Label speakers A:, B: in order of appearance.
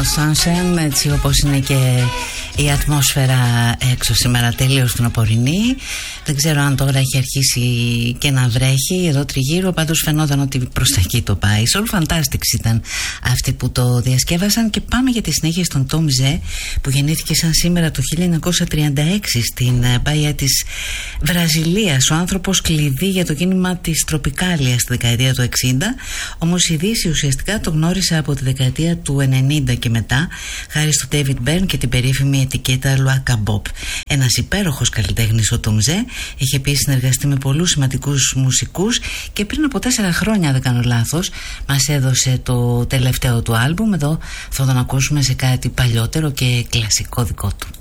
A: Sunshine, έτσι όπως είναι και η ατμόσφαιρα έξω σήμερα, τελείως τνοπορεινή. Δεν ξέρω αν τώρα έχει αρχίσει και να βρέχει εδώ τριγύρω, πάντως φαινόταν ότι προς τα εκεί το πάει. Soul Fantastics ήταν αυτοί που το διασκεύασαν. Και πάμε για τη συνέχεια στον Tom Zé, που γεννήθηκε σαν σήμερα το 1936 στην Μπάια της Βραζιλίας. Ο άνθρωπος κλειδί για το κίνημα της Τροπικάλιας στη δεκαετία του 60, όμως η Δύση ουσιαστικά το γνώρισε από τη δεκαετία του 90 και μετά, χάρη στο David Byrne και την περίφημη ετικέτα Luaka Bop. Ένας υπέροχος καλλιτέχνης ο Tom Zé, έχει επίσης συνεργαστεί με πολλούς σημαντικούς μουσικούς και πριν από 4 χρόνια, δεν κάνω λάθος, μας έδωσε το τελευταίο του άλμπουμ. Εδώ θα τον ακούσουμε σε κάτι παλιότερο και κλασικό δικό του.